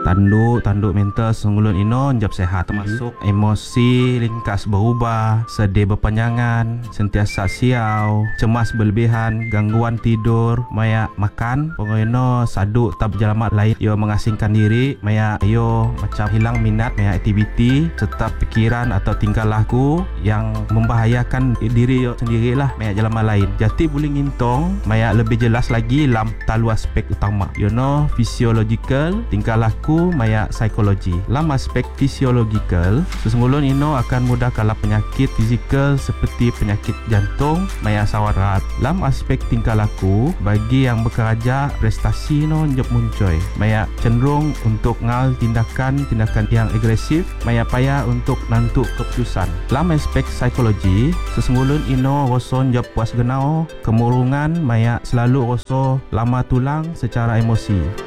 Tanduk mental sesungguhnya ino njab sehat, termasuk emosi ringkas berubah, sedih berpanjangan, sentiasa siau, cemas berlebihan, gangguan tidur, maya makan, pokoknya saduk tak berjalamat lain, yo mengasingkan diri, maya yo macam hilang minat maya aktiviti serta pikiran atau tingkah laku yang membahayakan diri yo sendirilah maya jalaman lain. Jadi boleh ngintong maya lebih jelas lagi dalam talu aspek utama, you know, physiological, tingkah laku maya psikologi. Dalam aspek physiological, sesungguhnya ino akan mudah kalah penyakit fizikal seperti penyakit jantung maya sawarat. Dalam aspek tingkah laku, bagi yang bekerja prestasi ino njep muncoy maya cenderung untuk ngal tindakan yang agresif, maya payah untuk nantuk keputusan. Dalam aspek psikologi, sesungguhnya ino rasa njep puas genau, kemurungan maya selalu rasa lama tulang secara emosi.